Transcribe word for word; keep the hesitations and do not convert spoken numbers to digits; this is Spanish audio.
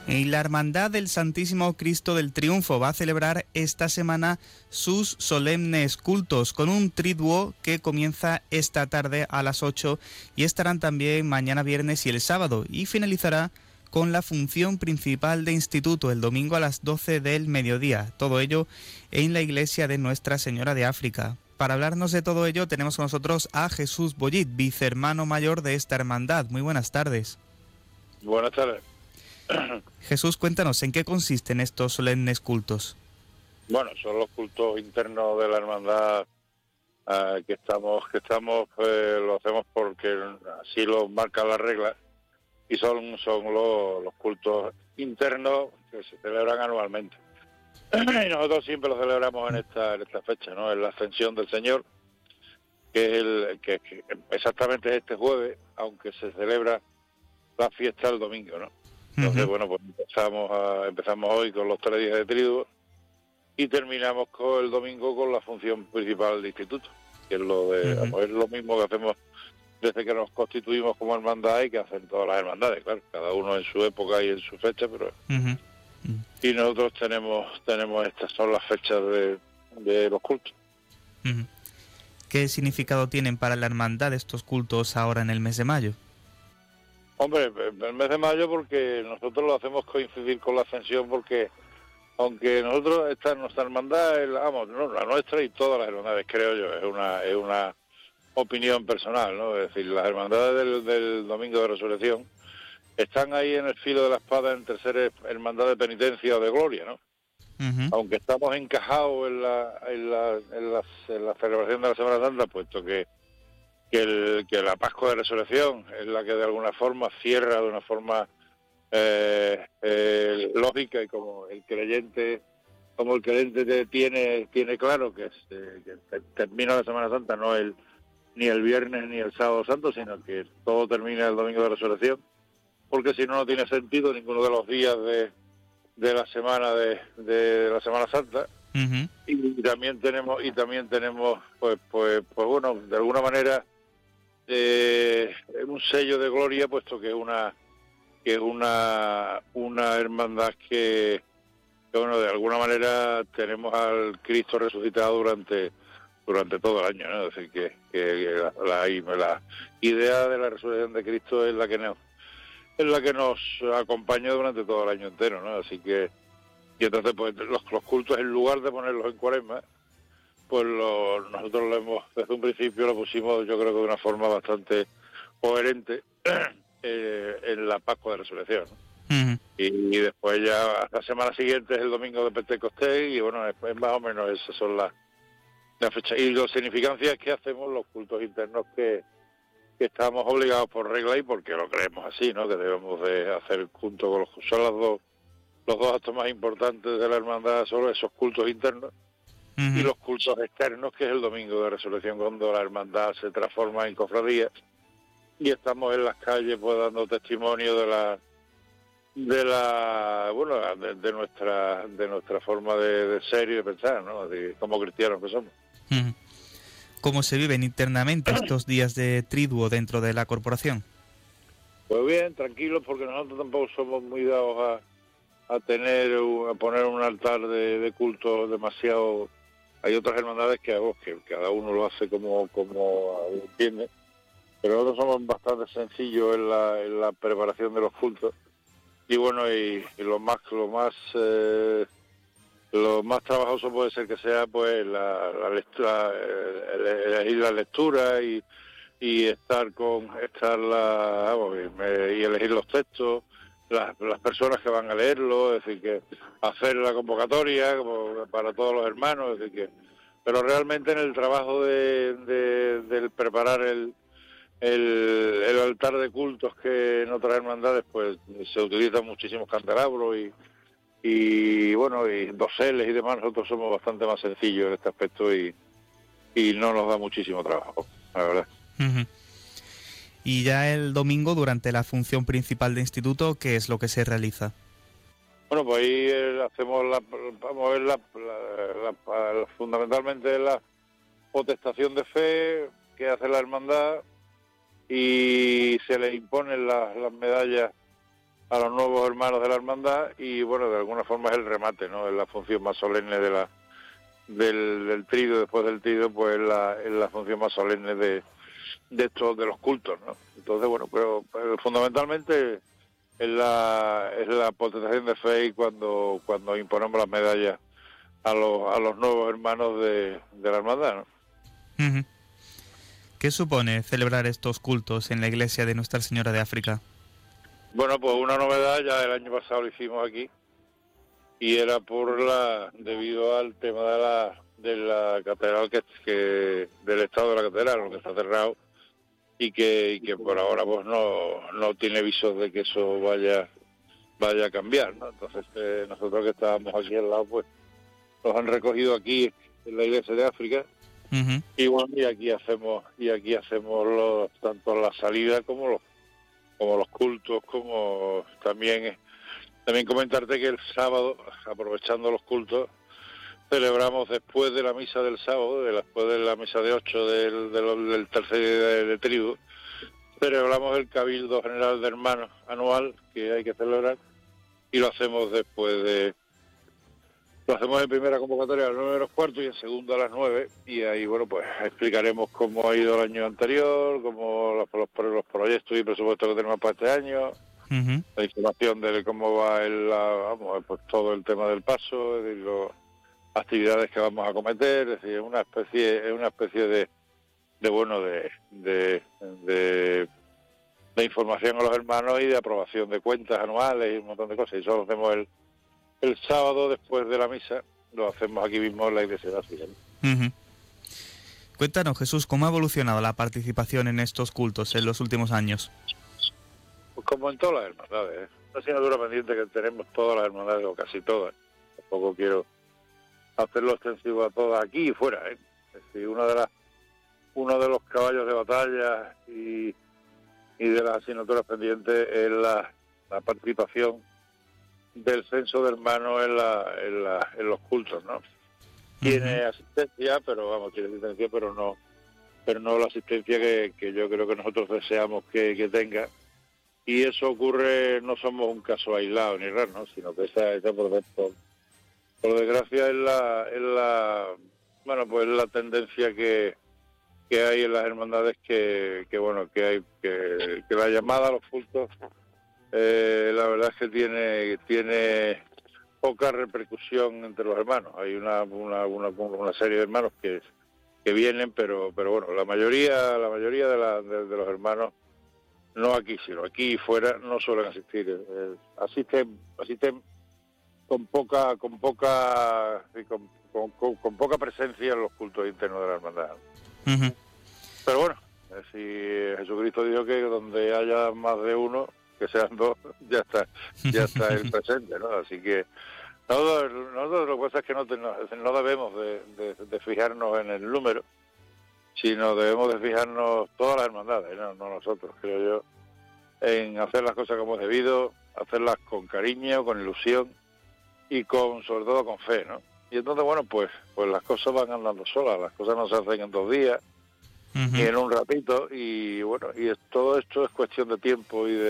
Y la Hermandad del Santísimo Cristo del Triunfo va a celebrar esta semana sus solemnes cultos con un triduo que comienza esta tarde a las ocho y estarán también mañana viernes y el sábado, y finalizará con la función principal de instituto el domingo a las doce del mediodía. Todo ello en la iglesia de Nuestra Señora de África. Para hablarnos de todo ello tenemos con nosotros a Jesús Bollit, vicehermano mayor de esta hermandad. Muy buenas tardes. Buenas tardes. Jesús, cuéntanos, ¿en qué consisten estos solemnes cultos? Bueno, son los cultos internos de la hermandad uh, que estamos, que estamos, eh, lo hacemos porque así lo marca la regla, y son, son los, los cultos internos que se celebran anualmente. Y nosotros siempre lo celebramos en esta, en esta fecha, ¿no? En la Ascensión del Señor, que es el, que, que exactamente es este jueves, aunque se celebra la fiesta el domingo, ¿no? Entonces, uh-huh. bueno, pues empezamos a, empezamos hoy con los tres días de triduo y terminamos con el domingo con la función principal de instituto, que es lo de, uh-huh. vamos, es lo mismo que hacemos desde que nos constituimos como hermandad y que hacen todas las hermandades, claro, cada uno en su época y en su fecha, pero uh-huh. Uh-huh. y nosotros tenemos tenemos estas son las fechas de, de los cultos. Uh-huh. ¿Qué significado tienen para la hermandad estos cultos ahora en el mes de mayo? Hombre, el mes de mayo porque nosotros lo hacemos coincidir con la Ascensión, porque aunque nosotros, esta nuestra hermandad, es, vamos, no, la nuestra y todas las hermandades, creo yo, es una es una opinión personal, ¿no? Es decir, las hermandades del, del Domingo de Resurrección están ahí en el filo de la espada entre ser hermandad de penitencia o de gloria, ¿no? Uh-huh. Aunque estamos encajados en la, en la, en la, en la celebración de la Semana Santa, puesto que Que, el, que la Pascua de Resurrección es la que de alguna forma cierra de una forma eh, eh, lógica, y como el creyente como el creyente tiene tiene claro que, es, eh, que termina la Semana Santa no el ni el viernes ni el sábado santo, sino que todo termina el Domingo de Resurrección, porque si no no tiene sentido ninguno de los días de, de la semana de, de la Semana Santa. Uh-huh. y, y también tenemos y también tenemos pues pues pues bueno, de alguna manera Eh, un sello de gloria, puesto que es una que es una una hermandad que, que bueno, de alguna manera tenemos al Cristo resucitado durante durante todo el año, ¿no? Es decir, que, que la, la, la idea de la resurrección de Cristo es la que nos es la que nos acompaña durante todo el año entero, ¿no? Así que y entonces pues los, los cultos, en lugar de ponerlos en Cuaresma, pues lo, nosotros lo hemos, desde un principio lo pusimos, yo creo que de una forma bastante coherente eh, en la Pascua de Resurrección, ¿no? Uh-huh. y, y después ya la semana siguiente es el domingo de Pentecostés, y bueno, es, es más o menos esas son las la fechas. Y la significancia es que hacemos los cultos internos que, que estamos obligados por regla y porque lo creemos así, ¿no? Que debemos de hacer junto con los son las dos, los dos actos más importantes de la hermandad, son esos cultos internos. Uh-huh. Y los cultos externos, que es el Domingo de Resurrección, cuando la hermandad se transforma en cofradía y estamos en las calles pues dando testimonio de la de la bueno de, de nuestra de nuestra forma de, de ser y de pensar, ¿no? De, como cristianos que somos. Uh-huh. ¿Cómo se viven internamente estos días de triduo dentro de la corporación? Pues bien, tranquilos, porque nosotros tampoco somos muy dados a, a tener a poner un altar de, de culto demasiado. Hay otras hermandades que, oh, que cada uno lo hace como como entiende, pero nosotros somos bastante sencillos en la, en la preparación de los cultos, y bueno, y, y lo más lo más eh, lo más trabajoso puede ser que sea pues la, la lectura, elegir la lectura y, y estar con estar la vamos, y elegir los textos, Las, las personas que van a leerlo, es decir, que hacer la convocatoria como para todos los hermanos, es decir, que pero realmente en el trabajo de, de, de preparar el, el, el altar de cultos, que en otras hermandades pues se utilizan muchísimos candelabros y, y bueno, y doseles y demás, nosotros somos bastante más sencillos en este aspecto y, y no nos da muchísimo trabajo, la verdad. Uh-huh. Y ya el domingo, durante la función principal de instituto, ¿qué es lo que se realiza? Bueno, pues ahí eh, hacemos la, vamos a ver la, la, la, la, fundamentalmente la potestación de fe que hace la hermandad, y se le imponen las, las medallas a los nuevos hermanos de la hermandad y bueno, de alguna forma es el remate, ¿no? Es la función más solemne de la del, del trido. Después del trido pues es la, es la función más solemne de, de estos, de los cultos, ¿no? Entonces bueno, pero, pero fundamentalmente es la es la potestación de fe y cuando cuando imponemos las medallas a los a los nuevos hermanos de, de la hermandad, ¿no? Uh-huh. ¿Qué supone celebrar estos cultos en la iglesia de Nuestra Señora de África? Bueno, pues una novedad, ya el año pasado lo hicimos aquí, y era por la debido al tema de la de la catedral, que, que del estado de la catedral, lo que está cerrado, y que y que por ahora pues no no tiene visos de que eso vaya vaya a cambiar, ¿no? Entonces eh, nosotros que estábamos aquí al lado, pues los han recogido aquí en la iglesia de África. Uh-huh. Y bueno, y aquí hacemos y aquí hacemos los, tanto la salida como los como los cultos, como también también comentarte que el sábado, aprovechando los cultos, celebramos después de la misa del sábado, de después de la misa de ocho del, del, del tercer día de, de trigo, celebramos el Cabildo General de Hermanos anual que hay que celebrar, y lo hacemos después de Lo hacemos en primera convocatoria a las nueve menos cuarto y en segunda a las nueve, y ahí, bueno, pues explicaremos cómo ha ido el año anterior, cómo los, los, los proyectos y presupuestos que tenemos para este año, uh-huh. La información de cómo va el, la, vamos, pues todo el tema del paso, de las actividades que vamos a cometer, es decir, una especie, es una especie de, de bueno, de, de, de, de información a los hermanos y de aprobación de cuentas anuales y un montón de cosas, y eso lo hacemos el El sábado después de la misa, lo hacemos aquí mismo en la iglesia de África. Uh-huh. Cuéntanos, Jesús, ¿cómo ha evolucionado la participación en estos cultos en los últimos años? Pues como en todas las hermandades, ¿eh? Una asignatura pendiente que tenemos todas las hermandades, o casi todas. Tampoco quiero hacerlo extensivo a todas aquí y fuera, ¿eh? Es decir, una de las, uno de los caballos de batalla y, y de las asignaturas pendientes es la, la participación del censo de hermanos en, la, en, la, en los cultos, ¿no? Tiene uh-huh. asistencia, pero vamos, tiene asistencia, pero no pero no la asistencia que, que yo creo que nosotros deseamos que, que tenga. Y eso ocurre, no somos un caso aislado ni raro, ¿no? Sino que esa, esa por, por, por desgracia es la, es la bueno, pues la tendencia que, que hay en las hermandades, que, que bueno, que hay que, que la llamada a los cultos Eh, la verdad es que tiene tiene poca repercusión entre los hermanos. Hay una una, una, una serie de hermanos que, que vienen, pero pero bueno, la mayoría la mayoría de, la, de, de los hermanos, no aquí, sino aquí y fuera, no suelen asistir. Eh, asisten asisten con poca con poca con, con, con, con poca presencia en los cultos internos de la hermandad. Uh-huh. Pero bueno, eh, si Jesucristo dijo que donde haya más de uno, que sean dos, ya está ya está el presente, ¿no? Así que nosotros, nosotros lo que pasa es que no, no debemos de, de, de fijarnos en el número, sino debemos de fijarnos todas las hermandades, no, no nosotros, creo yo, en hacer las cosas como es debido, hacerlas con cariño, con ilusión y con, sobre todo, con fe, ¿no? Y entonces, bueno, pues pues las cosas van andando solas, las cosas no se hacen en dos días, uh-huh. ni en un ratito, y bueno, y es, todo esto es cuestión de tiempo y de